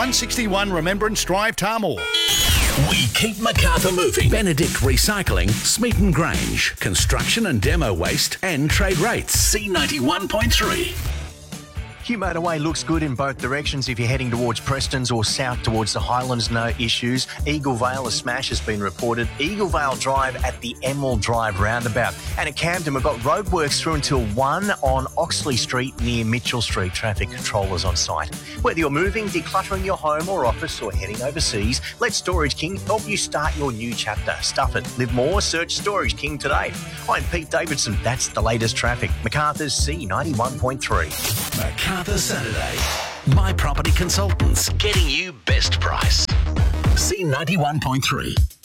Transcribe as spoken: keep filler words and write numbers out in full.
one sixty-one Remembrance Drive, Tarmore. We keep Macarthur moving. Benedict Recycling, Smeaton Grange. Construction and demo waste and trade rates. C ninety-one point three. Q Motorway looks good in both directions. If you're heading towards Prestons or south towards the Highlands, no issues. Eagle Vale, a smash has been reported. Eagle Vale Drive at the Emerald Drive roundabout. And at Camden, we've got roadworks through until one on Oxley Street near Mitchell Street. Traffic controllers on site. Whether you're moving, decluttering your home or office, or heading overseas, let Storage King help you start your new chapter. Stuff it. Live more. Search Storage King today. I'm Pete Davidson. That's the latest traffic. Macarthur's C ninety-one point three. Macarthur Saturday. My Property Consultants, getting you best price. C ninety-one point three.